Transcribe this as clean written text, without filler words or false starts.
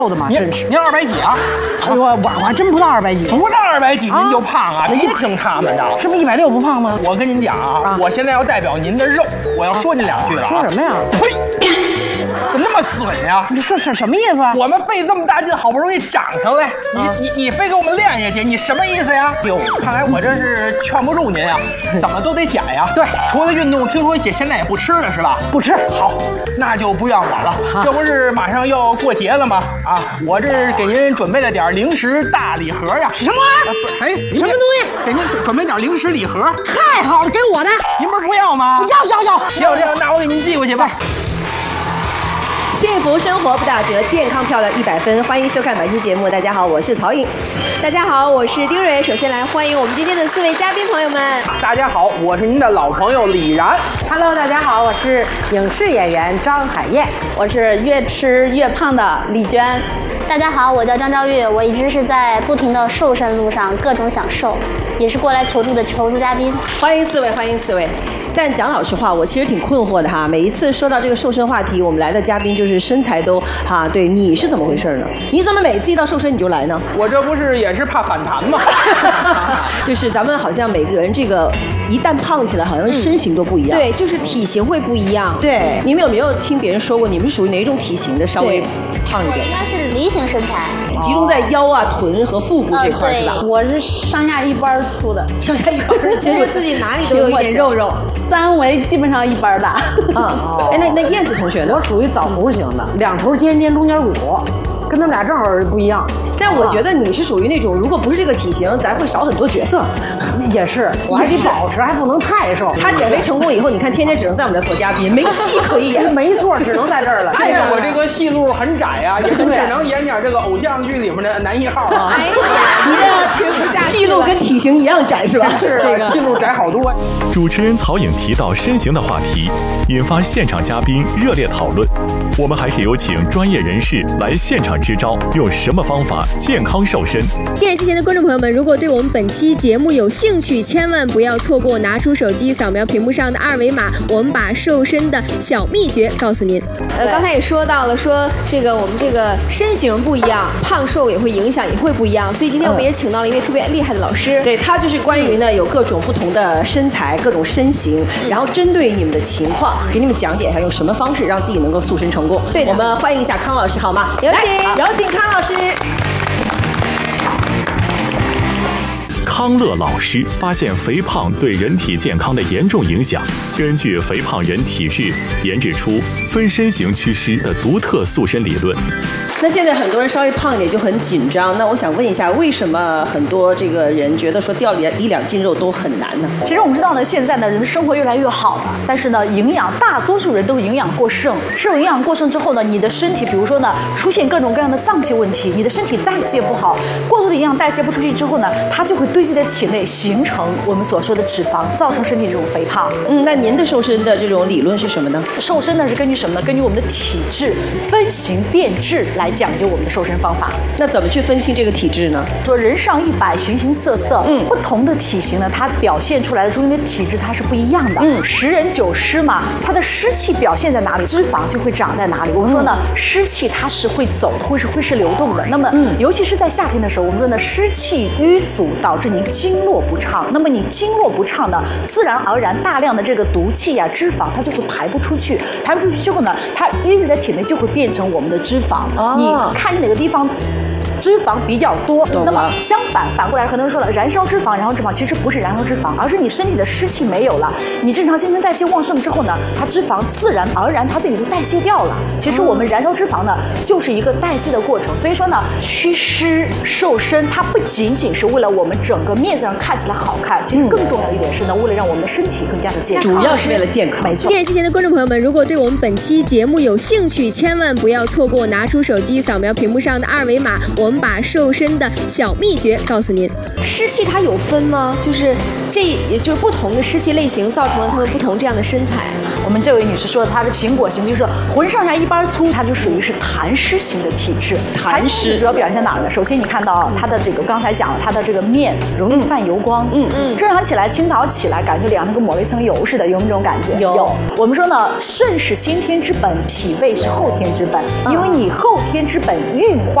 的嘛，真是。 您200几啊？ 哎呦，我还真不到200几， 不到200几您就胖啊？别听他们的， 是不是160不胖吗？ 我跟您讲啊，我现在要代表您的肉，我要说您2句了。 说什么呀？ 呸！怎么那么损呀？ 你说什么意思啊？ 我们费这么大劲，好不容易长上来，你非给我们练下去，你什么意思呀？哟，看来我这是劝不住您呀，怎么都得减呀。 对， 除了运动，听说现在也不吃了是吧？ 不吃。 好，那就不怨我了。这不是马上要过节了吗？啊，我这给您准备了点零食大礼盒呀。 什么？ 哎， 什么东西？ 给您准备点零食礼盒。 太好了，给我的。 您不是不要吗？ 要。 行，这样，那我给您寄过去吧。 幸福生活不打折，健康漂亮100分。欢迎收看本期节目。大家好，我是曹颖。 大家好，我是丁蕊。首先来欢迎我们今天的4位嘉宾朋友们。 大家好，我是您的老朋友李然。 Hello， 大家好，我是影视演员张海燕。 我是越吃越胖的李娟。 大家好，我叫张昭玉，我一直是在不停的瘦身路上，各种想瘦，也是过来求助的求助嘉宾。 欢迎4位，欢迎4位。但讲老实话，我其实挺困惑的哈。每一次说到这个瘦身话题，我们来的嘉宾就是身材都哈，对，你是怎么回事呢？你怎么每次一到瘦身你就来呢？ 我这不是也是怕反弹吗？ 就是咱们好像每个人这个一旦胖起来，好像身形都不一样。 对，就是体型会不一样。 对，你们有没有听别人说过，你们是属于哪种体型的？稍微胖一点。 应该是梨形身材， 集中在腰啊、臀和腹部这块是吧？ 我是上下一般粗的， 上下一般粗， 觉得自己哪里都有一点肉肉。 3围基本上一般大。 哎，那燕子同学呢？ 我属于枣核型的，2头尖尖，中间鼓，跟他们俩正好不一样。 但我觉得你是属于那种，如果不是这个体型，咱会少很多角色。 也是，我还得保持，还不能太瘦。 他减肥成功以后，你看天天只能在我们这做嘉宾，没戏可以演。 没错，只能在这儿了。 现在我这个戏路很窄呀，也只能演点这个偶像剧里面的男1号啊。 哎呀， 你这戏路跟体型一样窄是吧？ 是啊，戏路窄好多。 主持人曹颖提到身形的话题，引发现场嘉宾热烈讨论。我们还是有请专业人士来现场支招，用什么方法健康瘦身。 电视机前的观众朋友们，如果对我们本期节目有兴趣，千万不要错过，拿出手机扫描屏幕上的2维码，我们把瘦身的小秘诀告诉您。刚才也说到了，说这个我们这个身形不一样，胖瘦也会影响，也会不一样，所以今天我们也请到了一位特别厉害的老师。 对，他就是关于呢有各种不同的身材、各种身形，然后针对你们的情况，给你们讲解一下用什么方式让自己能够塑身成功。 对的， 我们欢迎一下康老师好吗？ 有请， 有请康老师。 康乐老师发现肥胖对人体健康的严重影响，根据肥胖人体质研制出分身形祛湿的独特塑身理论。 那现在很多人稍微胖一点就很紧张，那我想问一下，为什么很多这个人觉得说掉1-2斤肉都很难呢？ 其实我们知道呢，现在呢人的生活越来越好了，但是呢营养大多数人都是营养过剩，这种营养过剩之后呢，你的身体比如说呢出现各种各样的脏器问题，你的身体代谢不好，过多的营养代谢不出去之后呢，它就会堆积在体内，形成我们所说的脂肪，造成身体这种肥胖。 那您的瘦身的这种理论是什么呢？ 瘦身呢是根据什么呢？根据我们的体质分型变质来讲究我们的瘦身方法。 那怎么去分清这个体质呢？ 说人上100，形形色色，不同的体型呢，它表现出来的中间的体质它是不一样的。10人9湿嘛，它的湿气表现在哪里，脂肪就会长在哪里。我们说呢，湿气它是会走的，会是流动的。那么，尤其是在夏天的时候，我们说呢，湿气淤阻导致您经络不畅。那么你经络不畅呢，自然而然大量的这个毒气呀、脂肪它就会排不出去，排不出去之后呢，它淤积在体内就会变成我们的脂肪。你看哪个地方脂肪比较多，那么反过来，很多人说了，燃烧脂肪，其实不是燃烧脂肪，而是你身体的湿气没有了，你正常新陈代谢旺盛之后呢，它脂肪自然而然它自己就代谢掉了。其实我们燃烧脂肪呢，就是一个代谢的过程。所以说呢，祛湿瘦身，它不仅仅是为了我们整个面子上看起来好看，其实更重要一点是呢，为了让我们的身体更加的健康， 主要是为了健康。 没错。 电视机前的观众朋友们，如果对我们本期节目有兴趣，千万不要错过，拿出手机扫描屏幕上的2维码，我们把瘦身的小秘诀告诉您。湿气它有分吗？就是不同的湿气类型造成了他们不同这样的身材。 我们这位女士说的，她是苹果型，就是浑身上下一般粗，她就属于是痰湿型的体质。痰湿主要表现在哪儿呢？首先你看到她的这个，刚才讲了，她的这个面容易泛油光，正常起来清早起来，感觉脸上跟抹了一层油似的，有没有这种感觉？有。我们说呢，肾是先天之本，脾胃是后天之本，因为你后天之本运化